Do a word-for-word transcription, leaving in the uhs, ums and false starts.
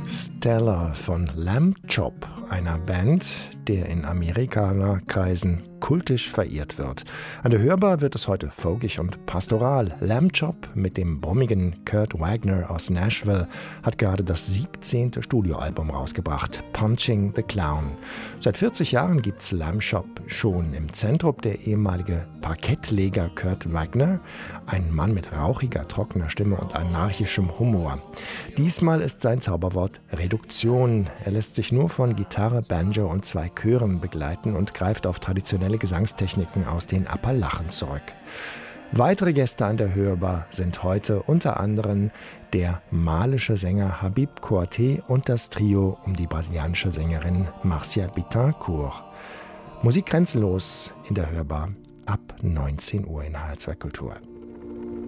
Stellar von Lamb Chop, einer Band, der in Amerikanerkreisen kultisch verehrt wird. An der Hörbar wird es heute folkig und pastoral. Lamb Chop mit dem brummigen Kurt Wagner aus Nashville hat gerade das siebzehnte Studioalbum rausgebracht, Punching the Clown. Seit vierzig Jahren gibt's Lamb Chop schon. Im Zentrum der ehemalige Parkettleger Kurt Wagner, ein Mann mit rauchiger, trockener Stimme und anarchischem Humor. Diesmal ist sein Zauberwort Reduktion. Er lässt sich nur von Gitarre, Banjo und zwei Chören begleiten und greift auf traditionelle Gesangstechniken aus den Appalachen zurück. Weitere Gäste an der Hörbar sind heute unter anderem der malische Sänger Habib Kouyaté und das Trio um die brasilianische Sängerin Marcia Bittencourt. Musik grenzenlos in der Hörbar ab neunzehn Uhr in H R zwei Kultur.